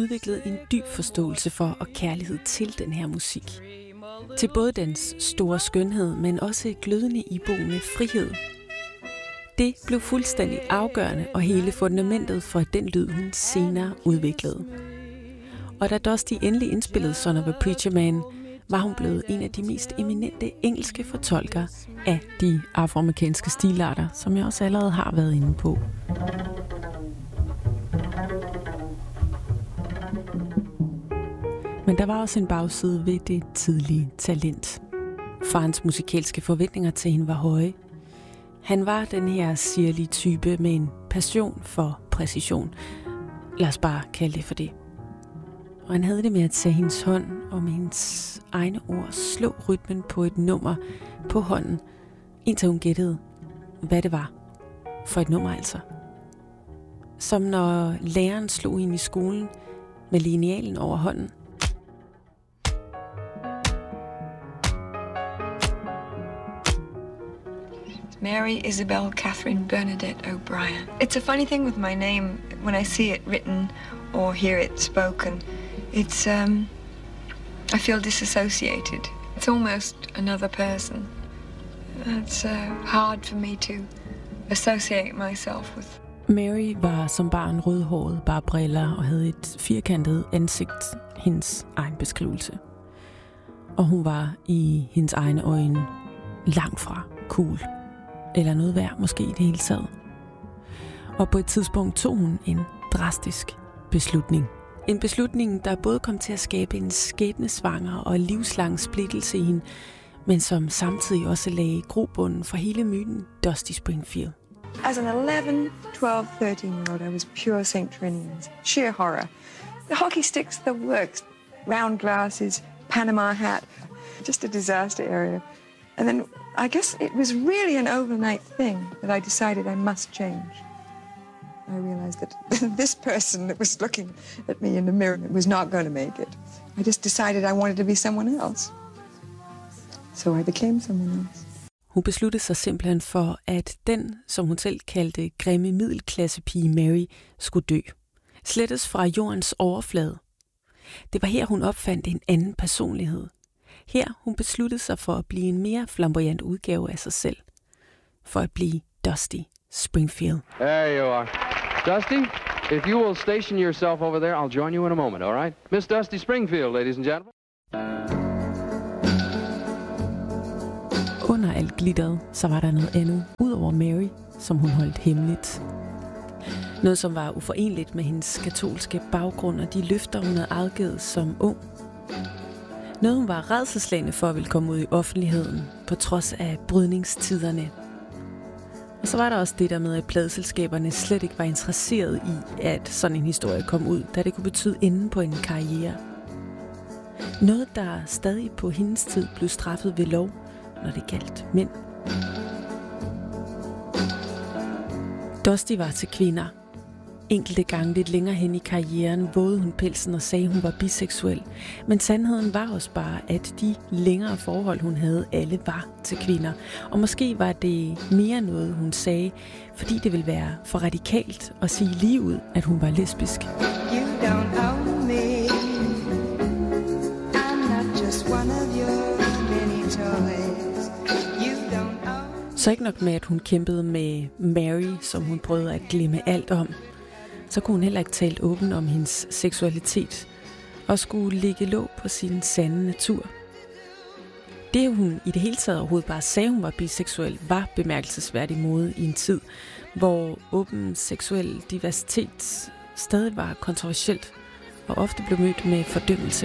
udviklet en dyb forståelse for og kærlighed til den her musik. Til både dens store skønhed, men også glødende iboende frihed. Det blev fuldstændig afgørende og hele fundamentet for den lyd, hun senere udviklede. Og da Dusty endelig indspillede Son of a Preacher Man, var hun blevet en af de mest eminente engelske fortolkere af de afroamerikanske stilarter, som jeg også allerede har været inde på. Men der var også en bagside ved det tidlige talent. Farens musikalske forventninger til hende var høje. Han var den her sirlige type med en passion for præcision. Lad os bare kalde det for det. Og han havde det med at tage hendes hånd og med hendes egne ord slå rytmen på et nummer på hånden, indtil hun gættede, hvad det var for et nummer altså. Som når læreren slog hende i skolen med linealen over hånden. Mary Isabel Catherine Bernadette O'Brien. It's a funny thing with my name. When I see it written or hear it spoken, it's I feel disassociated. It's almost another person. It's hard for me to associate myself with. Mary var som barn rødhåret, bare briller og havde et firkantet ansigt, hendes egen beskrivelse. Og hun var i hendes egne øjne langt fra cool. Eller noget værd, måske i det hele taget. Og på et tidspunkt tog hun en drastisk beslutning. En beslutning, der både kom til at skabe en skæbnesvanger og livslang splittelse i hende, men som samtidig også lagde grobunden for hele myten Dusty Springfield. As an 11, 12, 13-year-old, I was pure St. Trinian's. Sheer horror. The hockey sticks, the works, round glasses, Panama hat. Just a disaster area. And then I guess it was really an overnight thing that I decided I must change. I realized that this person that was looking at me in the mirror was not going to make it. I just decided I wanted to be someone else. So I became someone else. Hun besluttede sig simpelthen for, at den, som hun selv kaldte grimme middelklassepige Mary, skulle dø. Slettes fra jordens overflade. Det var her, hun opfandt en anden personlighed. Her hun besluttede sig for at blive en mere flamboyant udgave af sig selv. For at blive Dusty Springfield. There you are. Dusty, if you will station yourself over there, I'll join you in a moment, all right? Miss Dusty Springfield, ladies and gentlemen. Under alt glitteret, så var der noget andet, ud over Mary, som hun holdt hemmeligt. Noget, som var uforenligt med hendes katolske baggrund og de løfter, hun havde afgivet som ung. Noget, hun var rædselsslagen for at ville komme ud i offentligheden, på trods af brydningstiderne. Og så var der også det der med, at pladeselskaberne slet ikke var interesseret i, at sådan en historie kom ud, da det kunne betyde enden på en karriere. Noget, der stadig på hendes tid blev straffet ved lov, når det galt mænd. Dusty var til kvinder. Enkelte gange lidt længere hen i karrieren vågede hun pelsen og sagde, hun var biseksuel. Men sandheden var også bare, at de længere forhold, hun havde, alle var til kvinder. Og måske var det mere noget, hun sagde, fordi det ville være for radikalt at sige lige ud, at hun var lesbisk. You don't own me. I'm not just one of your many toys. You don't own. Så ikke nok med, at hun kæmpede med Mary, som hun prøvede at glemme alt om. Så kunne hun heller ikke talt åbent om hendes seksualitet og skulle lægge låg på sin sande natur. Det hun i det hele taget overhovedet bare sagde, hun var biseksuel, var bemærkelsesværdig mode i en tid, hvor åben seksuel diversitet stadig var kontroversielt og ofte blev mødt med fordømmelse.